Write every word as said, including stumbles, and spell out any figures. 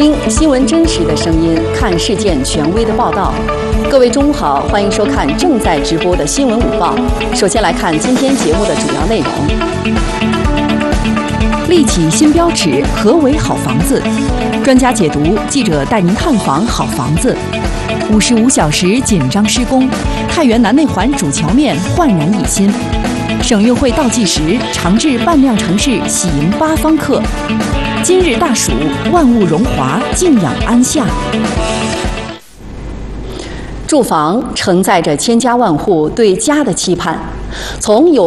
听新闻真实的声音，看事件权威的报道。各位中午好，欢迎收看正在直播的新闻午报。首先来看今天节目的主要内容。立起新标尺，何为好房子？专家解读，记者带您探访好房子。五十五小时紧张施工，太原南内环主桥面焕然一新。省运会倒计时，长治半辆城市喜迎八方客。今日大暑，万物荣华，静养安夏。住房承载着千家万户对家的期盼，从有